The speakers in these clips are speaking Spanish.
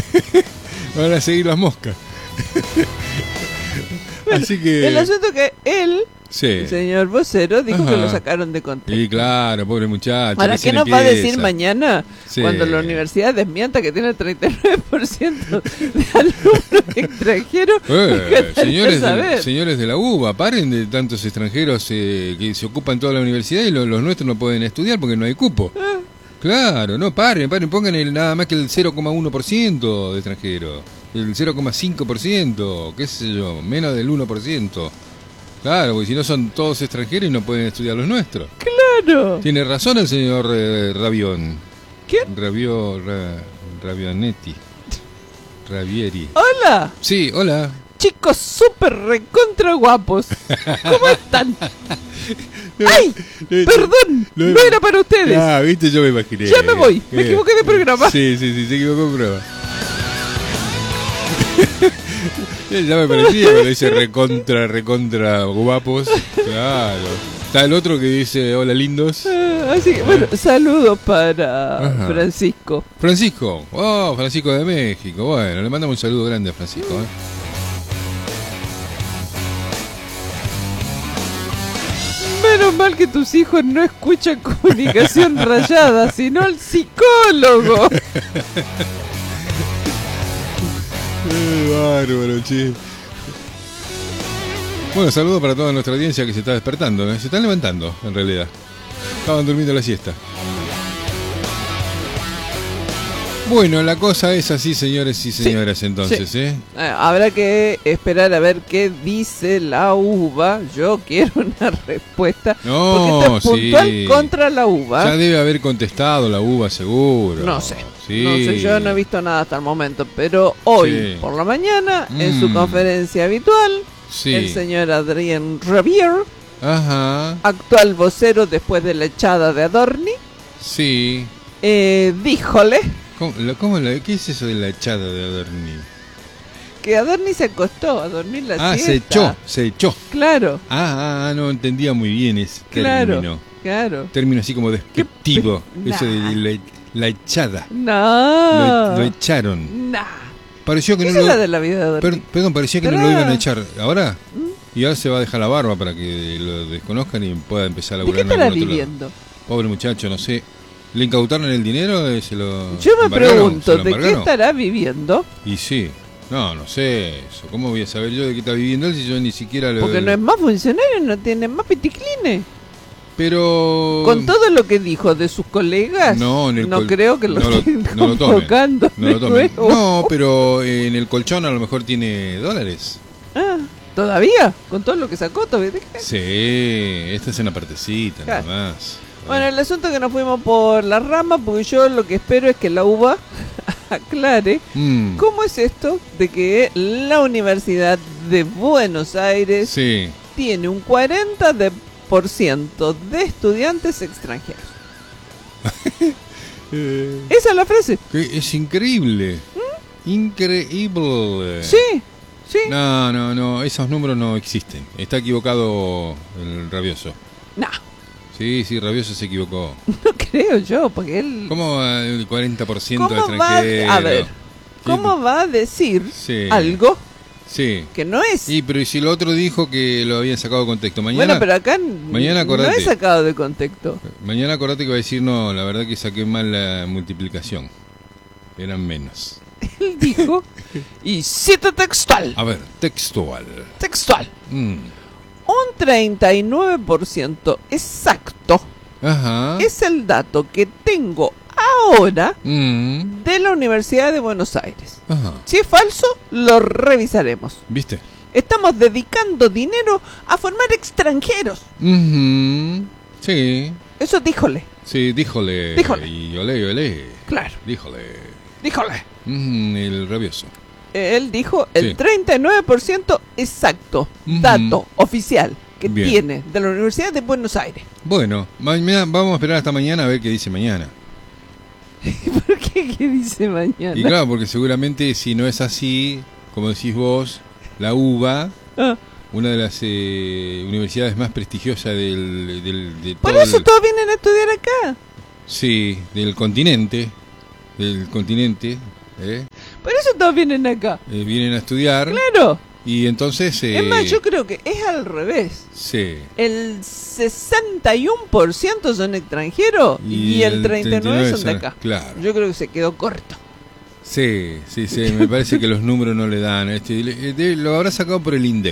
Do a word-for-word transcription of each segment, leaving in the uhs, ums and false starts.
Van a seguir las moscas. Bueno, así que... El asunto es que él, sí. el señor vocero, dijo Ajá. que lo sacaron de contexto. Sí, claro, pobre muchacho. ¿Para qué nos empieza. va a decir mañana sí. cuando la universidad desmienta que tiene el treinta y nueve por ciento de alumnos extranjeros? Eh, señores, de, señores de la U B A, paren de tantos extranjeros eh, que se ocupan toda la universidad y los, los nuestros no pueden estudiar porque no hay cupo. Eh. Claro, no, paren, paren, pongan el, nada más que el cero coma uno por ciento de extranjeros. El cero coma cinco por ciento, qué sé yo, menos del uno por ciento. Claro, porque si no son todos extranjeros y no pueden estudiar los nuestros. ¡Claro! Tiene razón el señor eh, Rabión. ¿Quién? Rabio, ra, Rabionetti. Ravieri. ¡Hola! Sí, hola. Chicos súper recontra guapos. ¿Cómo están? ¡Ay! Perdón, no, no era para ustedes. Ah, viste, yo me imaginé. Ya me voy, me equivoqué de programa. Sí, sí, sí, se equivocó de programa. Ya me parecía cuando dice recontra, recontra guapos. Claro. Está el otro que dice hola lindos. Ah, así que bueno, saludos para Ajá. Francisco. Francisco, oh, Francisco de México. Bueno, le mandamos un saludo grande a Francisco. ¿eh? Menos mal que tus hijos no escuchan Comunicación Rayada, sino al psicólogo. ¡Qué bárbaro, che! Bueno, saludo para toda nuestra audiencia que se está despertando, ¿eh? Se están levantando, en realidad. Estaban durmiendo la siesta. Bueno, la cosa es así, señores y señoras, sí, entonces, sí. ¿eh? Eh, Habrá que esperar a ver qué dice la U B A. Yo quiero una respuesta. No, porque esto es puntual sí. contra la U B A. Ya debe haber contestado la U B A, seguro. No sé. Sí. No sé, yo no he visto nada hasta el momento. Pero hoy, sí. por la mañana, mm. en su conferencia habitual, sí. el señor Adrien Rabier, Ajá. actual vocero después de la echada de Adorni, sí. eh, díjole... ¿Cómo, cómo la, ¿Qué es eso de la echada de Adorni? Que Adorni se acostó a dormir la ah, siesta. Ah, se echó, se echó. Claro. Ah, ah, no entendía muy bien ese claro, término. Claro. Término así como despectivo. Nah. Eso de la, la echada. No. Lo, lo echaron. Nah. Pareció que ¿Qué no es lo... la de la vida de Adorni? Per, perdón, parecía que ¿Pero? no lo iban a echar. ¿Ahora? ¿Mm? Y ahora se va a dejar la barba para que lo desconozcan y pueda empezar a laburar en algún otro viviendo? Lado. Pobre muchacho, no sé. ¿Le incautaron el dinero? ¿Se lo Yo me pregunto, ¿de qué estará viviendo? Y sí, no, no sé eso. ¿Cómo voy a saber yo de qué está viviendo él si yo ni siquiera lo... Porque no es más funcionario, no tiene más piticlines. Pero... Con todo lo que dijo de sus colegas, no, en el no col... creo que lo no estén lo, no lo convocando. No, lo tomen. No, pero en el colchón a lo mejor tiene dólares. Ah, ¿todavía? ¿Con todo lo que sacó todavía? Sí, esta es una partecita, claro. nada más. Bueno, el asunto es que nos fuimos por la rama, porque yo lo que espero es que la U B A aclare mm. cómo es esto de que la Universidad de Buenos Aires sí. tiene un cuarenta por ciento de estudiantes extranjeros. eh. Esa es la frase. Es increíble. ¿Mm? Increíble. Sí, sí. No, no, no, esos números no existen. Está equivocado el rabioso. No. Sí, sí, Rabioso se equivocó. No creo yo, porque él... ¿Cómo el cuarenta por ciento de extranjeros? Va, a ver, ¿cómo ¿Qué? va a decir sí. algo sí. que no es? Sí, pero si el otro dijo que lo habían sacado de contexto. Mañana, bueno, pero acá mañana no es sacado de contexto. Mañana acordate que va a decir, no, la verdad que saqué mal la multiplicación. Eran menos. Él dijo, y cita textual. A ver, textual. Textual. Mm. Un treinta y nueve por ciento exacto Ajá. es el dato que tengo ahora mm. de la Universidad de Buenos Aires. Ajá. Si es falso, lo revisaremos. ¿Viste? Estamos dedicando dinero a formar extranjeros. Uh-huh. Sí. Eso díjole. Sí, díjole. Díjole. Y olé, olé. Claro. Díjole. Díjole. Uh-huh. El rabioso. Él dijo el sí. treinta y nueve por ciento exacto, uh-huh. dato oficial que Bien. tiene de la Universidad de Buenos Aires. Bueno, mañana, vamos a esperar hasta mañana a ver qué dice mañana. ¿Por qué? ¿Qué dice mañana? Y claro, porque seguramente si no es así, como decís vos, la U B A, ah. una de las eh, universidades más prestigiosas del... del de Por todo eso el... todos vienen a estudiar acá. Sí, del continente, del continente... ¿Eh? Por eso todos vienen acá? Eh, vienen a estudiar. Claro. Y entonces... Eh, es más, yo creo que es al revés. Sí. El sesenta y uno por ciento son extranjeros y, y el treinta y nueve por ciento son de acá. Claro. Yo creo que se quedó corto. Sí, sí, sí, me parece que los números no le dan. Este, le, de, lo habrá sacado por el INDEC.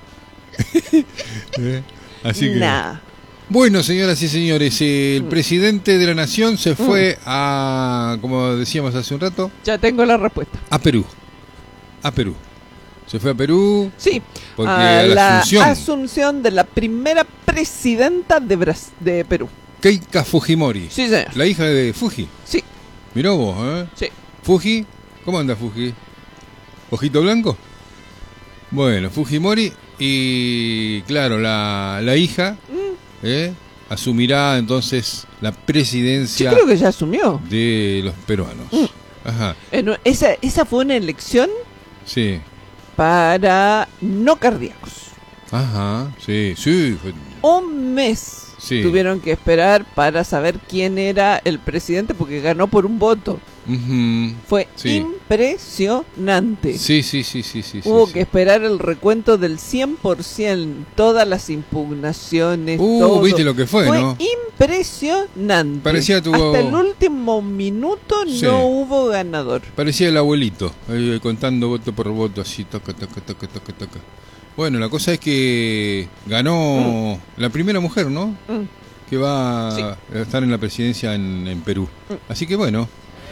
¿Eh? Así que... Nah. Bueno, señoras y señores, el mm. presidente de la nación se fue mm. a, como decíamos hace un rato... Ya tengo la respuesta. A Perú. A Perú. Se fue a Perú. Sí, porque a, a la, la asunción. asunción de la primera presidenta de, Bras de Perú. Keiko Fujimori. Sí, señor. La hija de Fuji. Sí. Mirá vos, ¿eh? Sí. Fuji, ¿cómo anda Fuji? ¿Ojito blanco? Bueno, Fujimori y, claro, la, la hija mm. ¿eh? asumirá entonces la presidencia. Yo creo que ya asumió. De los peruanos. Mm. Ajá. Bueno, esa, esa fue una elección. Sí. Para no cardíacos. Ajá, sí, sí. Fue... Un mes sí. tuvieron que esperar para saber quién era el presidente porque ganó por un voto. Uh-huh. Fue sí. impresionante. Sí, sí, sí, sí, sí. Hubo sí, que sí. esperar el recuento del cien por ciento, todas las impugnaciones. Uh, todo. viste lo que fue, fue ¿no? Impresionante. Parecía tu... Hasta el último minuto sí. no hubo ganador. Parecía el abuelito, eh, contando voto por voto, así, toca, toca, toca, toca, toca. Bueno, la cosa es que ganó mm. la primera mujer, ¿no? Mm. Que va sí. a estar en la presidencia en, en Perú. Mm. Así que bueno.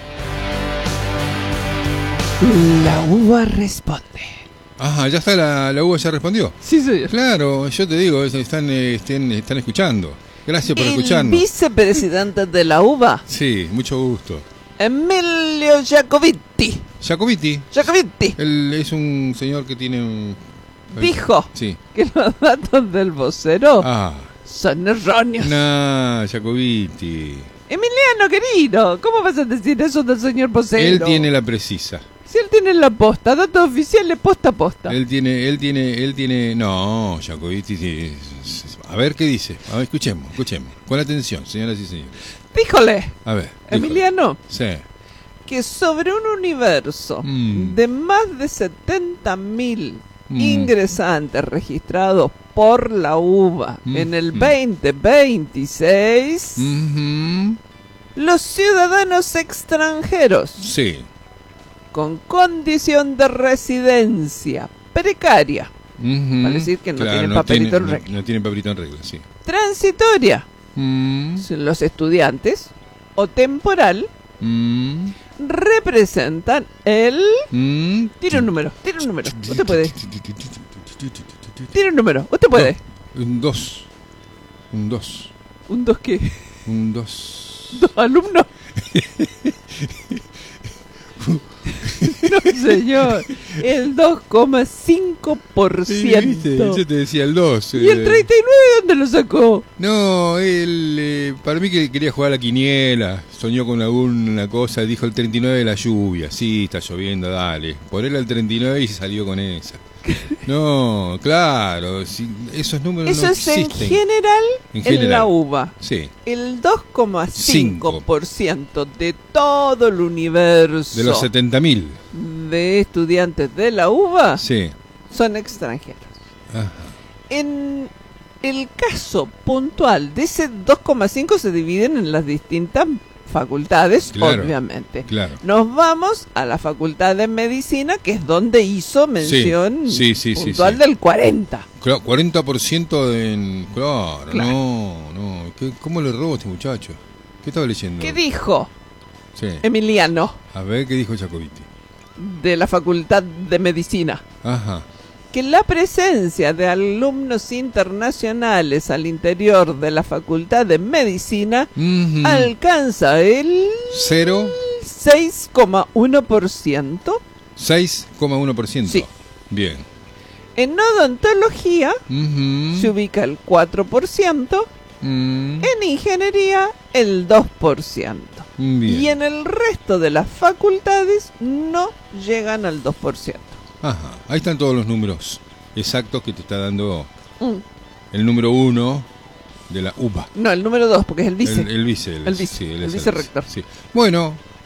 La uva responde. Ajá, ya está, la, la uva ya respondió. Sí, señor. Claro, yo te digo, están, están, están escuchando. Gracias por el escucharnos. Vicepresidente de la uva. Sí, mucho gusto. Emilio Jacobiti. Jacobiti. Jacobiti. Él es un señor que tiene un... Dijo sí. que los datos del vocero ah. son erróneos. No, Jacobiti. Emiliano, querido, ¿cómo vas a decir eso del señor vocero? Él tiene la precisa. Si él tiene la posta, datos oficiales posta a posta. Él tiene, él tiene, él tiene... No, Jacobiti... Sí. A ver qué dice. A ver, escuchemos, escuchemos. Con atención, señoras y señores. Díjole. A ver. Emiliano. Díjole. Sí. Que sobre un universo mm. de más de setenta mil mm. ingresantes registrados por la uva mm. en el veinte veintiséis, mm-hmm. los ciudadanos extranjeros sí. con condición de residencia precaria, mm-hmm. vale decir que no claro, tienen no papelito tiene, en regla, no, no tienen papelito en regla, sí. transitoria, mm. los estudiantes, o temporal, mm. representan el... Mm. Tira un número, tira un número, usted puede. Tira un número, usted puede. No, un dos. Un dos. ¿Un dos qué? Un dos. ¿Dos alumnos? No, señor. El dos coma cinco por ciento. Sí, yo te decía el dos. ¿Y el treinta y nueve dónde lo sacó? No, él, eh, para mí que quería jugar a la quiniela. Soñó con alguna cosa, dijo el treinta y nueve de la lluvia. Sí, está lloviendo, dale. Por él el treinta y nueve y salió con esa. No, claro, si esos números eso no es existen. En general, en, general, en la uva. Sí. El dos coma cinco por ciento de todo el universo de los setenta mil de estudiantes de la uva sí. son extranjeros. Ajá. En el caso puntual de ese dos coma cinco se dividen en las distintas facultades, claro, obviamente. Claro. Nos vamos a la facultad de medicina, que es donde hizo mención sí, sí, sí, puntual sí, sí. del cuarenta. Claro, cuarenta por ciento en... Claro, claro. no, no. ¿Qué, ¿Cómo le robó a este muchacho? ¿Qué estaba leyendo? ¿Qué dijo sí. Emiliano? A ver, ¿qué dijo Jacobiti? De la facultad de medicina. Ajá. Que la presencia de alumnos internacionales al interior de la Facultad de Medicina mm-hmm. alcanza el cero seis coma uno por ciento. seis coma uno por ciento. Sí. Bien. En odontología mm-hmm. se ubica el cuatro por ciento. Mm. En ingeniería el dos por ciento. Bien. Y en el resto de las facultades no llegan al dos por ciento. Ajá, ahí están todos los números exactos que te está dando mm. el número uno de la uva. No, el número dos, porque es el vice. El, el vice, el, el vice, sí, el, el vice rector. Sí. Bueno,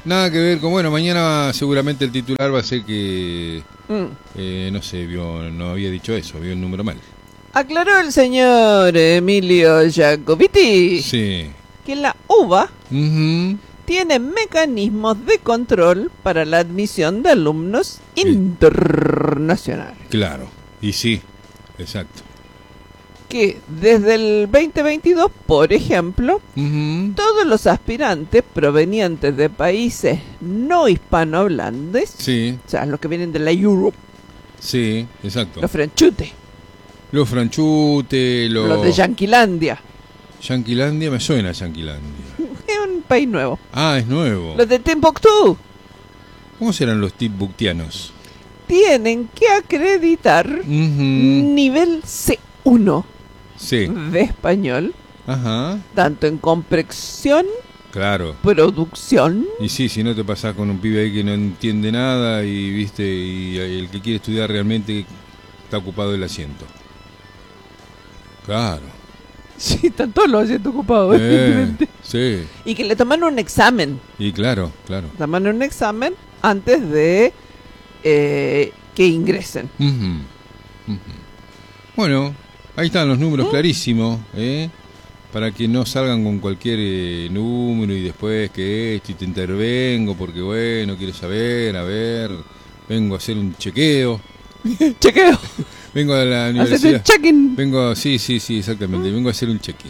Nada que ver con, bueno, mañana seguramente el titular va a ser que, mm. eh, no sé, vio, no había dicho eso, vio el número mal. Aclaró el señor Emilio Jacobiti sí. que la UBA uh-huh. tiene mecanismos de control para la admisión de alumnos sí. internacionales. Claro, y sí, exacto. Que desde el veinte veintidós, por ejemplo, uh-huh. todos los aspirantes provenientes de países no hispanohablantes, sí. o sea, los que vienen de la Europe, sí, exacto. los franchutes, los franchutes, los... los de Yanquilandia. Yanquilandia, me suena Yanquilandia. Es un país nuevo. Ah, es nuevo. Los de Timbuktu. ¿Cómo serán los timbuktianos? Tienen que acreditar uh-huh. nivel C uno. Sí. De español, ajá, tanto en comprensión, claro, producción. Y sí, si no te pasás con un pibe ahí que no entiende nada y viste y el que quiere estudiar realmente está ocupado el asiento. Claro. Sí, están todos los asientos ocupados. Eh, sí. Y que le toman un examen. Y claro, claro. Toman un examen antes de eh, que ingresen. Uh-huh. Uh-huh. Bueno. Ahí están los números, ¿eh? Clarísimos, ¿eh? Para que no salgan con cualquier eh, número y después que esto y te intervengo porque bueno, quiero saber, a ver, vengo a hacer un chequeo. ¿Chequeo? Vengo a la universidad. ¿Hacer un check-in? Vengo, sí, sí, sí, exactamente, vengo a hacer un check-in.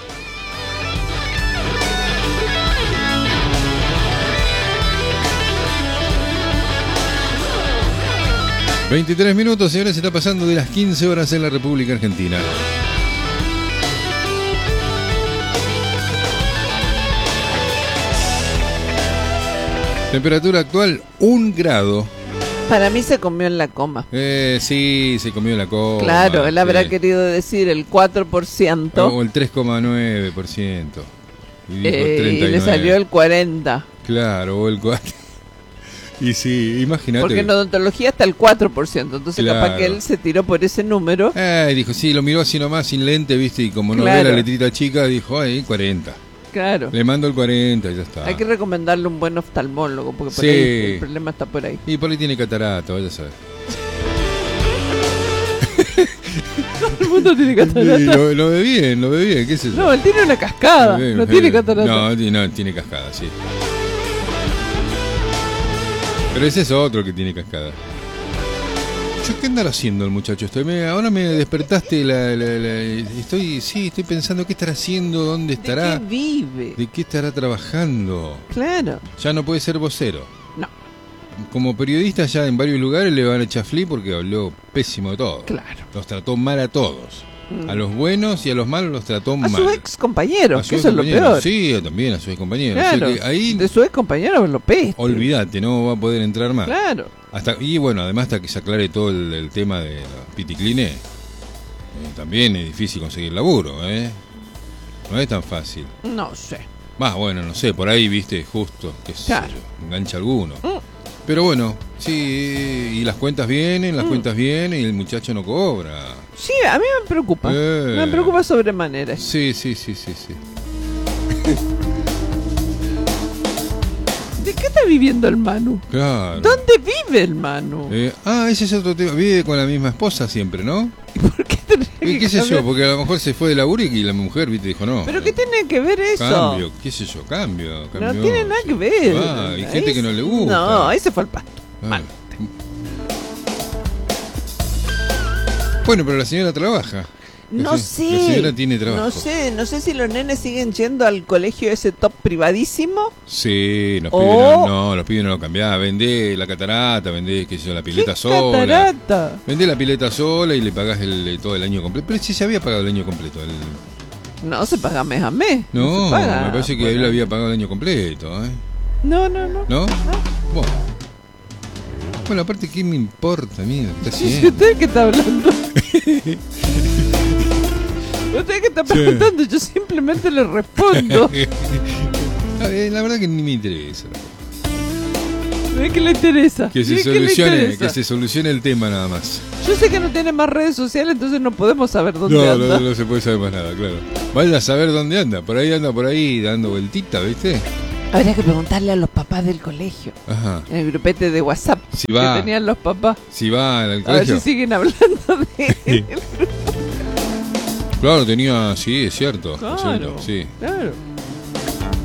veintitrés minutos, señores, se está pasando de las quince horas en la República Argentina. Temperatura actual, un grado. Para mí se comió en la coma. Eh, sí, se comió en la coma. Claro, él sí. habrá querido decir el cuatro por ciento. O el tres coma nueve por ciento. Y, dijo eh, treinta y nueve. Y le salió el cuarenta. Claro, o el cuatro. Y sí, imagínate. Porque en odontología está el cuatro por ciento, entonces claro. Capaz que él se tiró por ese número. Eh, dijo, sí, lo miró así nomás, sin lente, viste, y como no claro. ve la letrita chica, dijo, ay, cuarenta. Claro. Le mando el cuarenta y ya está. Hay que recomendarle un buen oftalmólogo, porque por sí. ahí el problema está por ahí. Y por ahí tiene catarata, vaya a saber. Todo el mundo tiene catarata. Lo, lo ve bien, lo ve bien, qué sé yo. No, él tiene una cascada, bien, no tiene catarata. No, no, tiene cascada, sí. Pero ese es otro que tiene cascada. Yo, ¿qué andará haciendo el muchacho? Estoy, me, ahora me despertaste la, la, la, estoy, sí, estoy pensando qué estará haciendo, dónde estará. ¿De qué vive? ¿De qué estará trabajando? Claro. Ya no puede ser vocero. No. Como periodista ya en varios lugares le van a echar flip porque habló pésimo de todo. Claro. Los trató mal a todos. Mm. A los buenos y a los malos los trató a mal. A sus ex compañeros, que eso es lo peor. Sí, también a sus ex compañeros. Claro. O sea que ahí, de sus ex compañeros lo peste. Olvídate, no va a poder entrar más. Claro. Hasta, y bueno, además hasta que se aclare todo el, el tema de los piticlines, eh, también es difícil conseguir laburo, ¿eh? No es tan fácil. No sé. Más bueno, no sé, por ahí, viste, justo, que claro. se engancha alguno. Mm. Pero bueno, sí, y las cuentas vienen, las mm. cuentas vienen y el muchacho no cobra. Sí, a mí me preocupa. Eh. Me preocupa sobremanera. Sí, sí, sí, sí, sí. ¿De qué está viviendo el Manu? Claro. ¿Dónde vive el Manu? Eh, ah, ese es otro tema. Vive con la misma esposa siempre, ¿no? ¿Y por qué tendría que ¿Y qué sé yo? Porque a lo mejor se fue de laburo y la mujer, viste, dijo no. ¿Pero qué tiene que ver eso? Cambio, qué sé yo, cambio. cambio no tiene nada que ver. Ah, hay gente ahí que no le gusta. No, ahí se fue al pasto. Ah. Mal. Bueno, pero la señora trabaja. No la, sé. La señora tiene trabajo. No sé, no sé si los nenes siguen yendo al colegio ese top privadísimo. Sí, los o... pibes no, no, los pibes no lo cambiaban. Vendé la catarata, vendé, qué sé yo, la pileta ¿Qué sola. catarata? Vendé la pileta sola y le pagás el, todo el año completo. Pero sí se había pagado el año completo. El... No, se paga mes a mes. No, no se paga. Me parece que bueno. Él había pagado el año completo, ¿eh? No, no, no. ¿No? ¿No? Bueno. Bueno, aparte, ¿qué me importa? Mira, ¿qué está haciendo? ¿Y usted qué está hablando? Usted que está preguntando, sí. Yo simplemente le respondo. La verdad que ni me interesa. ¿De qué le interesa? Que se solucione, interesa? Que se solucione el tema nada más. Yo sé que no tiene más redes sociales, entonces no podemos saber dónde no, anda. No, no se puede saber más nada, claro. Vaya a saber dónde anda. Por ahí anda, por ahí dando vueltita, ¿viste? Habría que preguntarle a los papás. papás del colegio. Ajá. En el grupete de WhatsApp si va, que tenían los papás. Si va al colegio. A ver si siguen hablando de él. Claro, tenía, sí, es cierto. Claro, es cierto, sí. Claro.